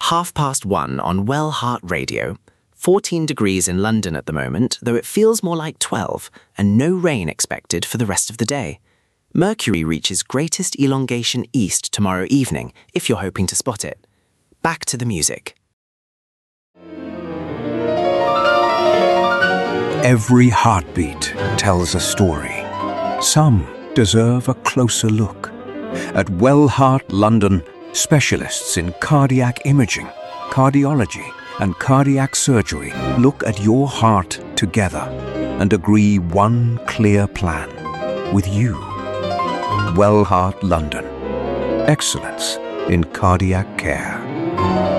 1:30 on Well Heart Radio. 14 degrees in London at the moment, though it feels more like 12, and no rain expected for the rest of the day. Mercury reaches greatest elongation east tomorrow evening, if you're hoping to spot it. Back to the music. Every heartbeat tells a story. Some deserve a closer look. At Well Heart London, specialists in cardiac imaging, cardiology, and cardiac surgery look at your heart together and agree one clear plan with you. Well Heart London. Excellence in cardiac care.